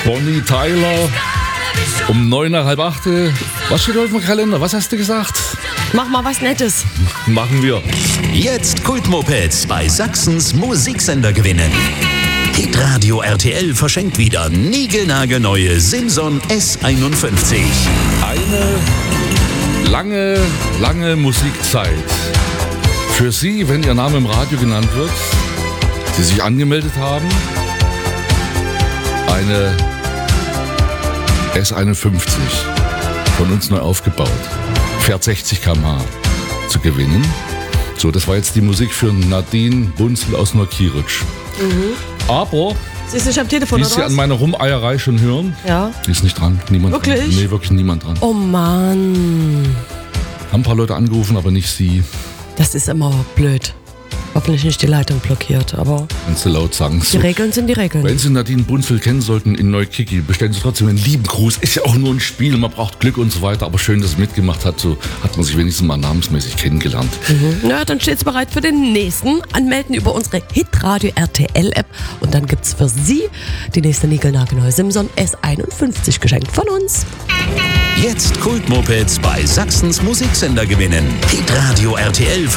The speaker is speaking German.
Bonnie Tyler. Um 7:30. Was steht heute im Kalender? Was hast du gesagt? Mach mal was Nettes. Machen wir. Jetzt Kultmopeds bei Sachsens Musiksender gewinnen. Hitradio RTL verschenkt wieder niegelnagelneue Simson S51. Eine lange Musikzeit. Für Sie, wenn Ihr Name im Radio genannt wird, Sie sich angemeldet haben, eine S51 von uns neu aufgebaut, fährt 60 km/h zu gewinnen. So, das war jetzt die Musik für Nadine Bunzel aus Neukieritzsch. Aber Sie ist nicht am Telefon, die oder Sie an was? meiner Rumeierei schon hören, Ja. die ist nicht dran. Niemand Wirklich? dran. Nee, wirklich niemand dran. Oh Mann. Haben ein paar Leute angerufen, aber nicht Sie. Das ist immer blöd. Hoffentlich nicht die Leitung blockiert, aber Kannst du laut sagen. die So. Regeln sind die Regeln. Wenn Sie Nadine Bunzel kennen sollten in Neukicki, bestellen Sie trotzdem einen lieben Gruß. Ist ja auch nur ein Spiel, man braucht Glück und so weiter. Aber schön, dass sie mitgemacht hat. So hat man sich wenigstens mal namensmäßig kennengelernt. Na, dann steht's bereit für den nächsten. Anmelden über unsere Hitradio RTL App. Und dann gibt's für Sie die nächste niegelnagelneue Simson S51 geschenkt von uns. Jetzt Kultmopeds bei Sachsens Musiksender gewinnen. Hitradio RTL